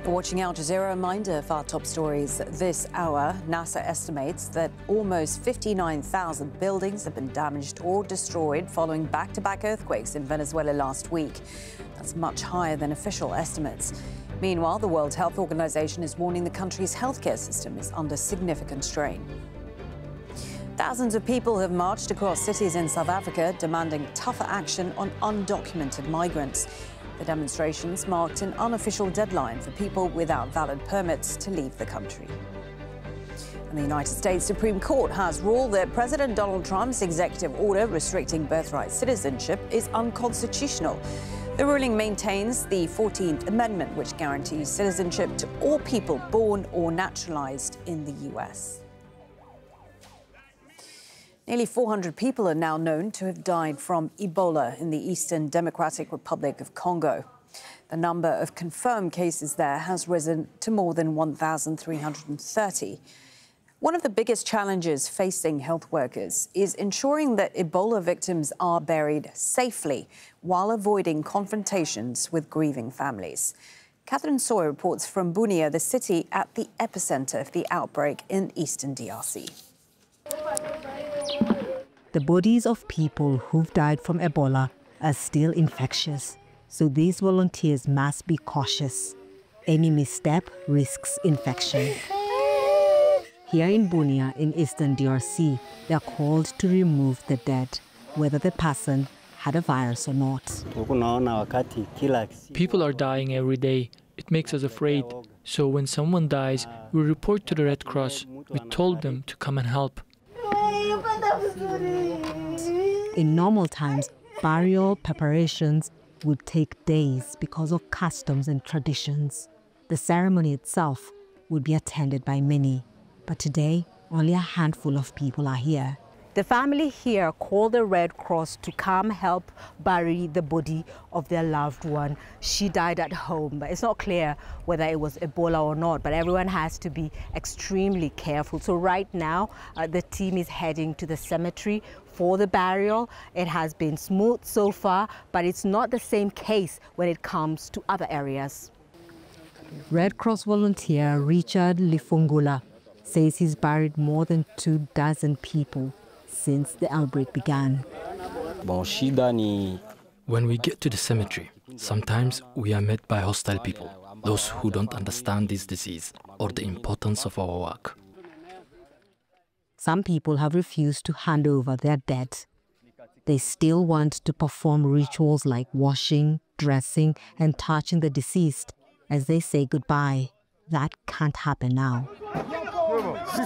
Watching Al Jazeera, a reminder of our top stories this hour. NASA estimates that almost 59,000 buildings have been damaged or destroyed following back-to-back earthquakes in Venezuela last week. That's much higher than official estimates. Meanwhile, the World Health Organization is warning the country's healthcare system is under significant strain. Thousands of people have marched across cities in South Africa demanding tougher action on undocumented migrants. The demonstrations marked an unofficial deadline for people without valid permits to leave the country. And the United States Supreme Court has ruled that President Donald Trump's executive order restricting birthright citizenship is unconstitutional. The ruling maintains the 14th Amendment, which guarantees citizenship to all people born or naturalized in the U.S. Nearly 400 people are now known to have died from Ebola in the Eastern Democratic Republic of Congo. The number of confirmed cases there has risen to more than 1,330. One of the biggest challenges facing health workers is ensuring that Ebola victims are buried safely while avoiding confrontations with grieving families. Catherine Soy reports from Bunia, the city at the epicenter of the outbreak in eastern DRC. The bodies of people who've died from Ebola are still infectious, so these volunteers must be cautious. Any misstep risks infection. Here in Bunia, in eastern DRC, they are called to remove the dead, whether the person had a virus or not. People are dying every day. It makes us afraid. So when someone dies, we report to the Red Cross. We told them to come and help. In normal times, burial preparations would take days because of customs and traditions. The ceremony itself would be attended by many, but today only a handful of people are here. The family here called the Red Cross to come help bury the body of their loved one. She died at home, but it's not clear whether it was Ebola or not, but everyone has to be extremely careful. So right now, the team is heading to the cemetery for the burial. It has been smooth so far, but it's not the same case when it comes to other areas. Red Cross volunteer Richard Lifungula says he's buried more than 24 people since the outbreak began. When we get to the cemetery, sometimes we are met by hostile people, those who don't understand this disease or the importance of our work. Some people have refused to hand over their dead. They still want to perform rituals like washing, dressing, and touching the deceased as they say goodbye. That can't happen now.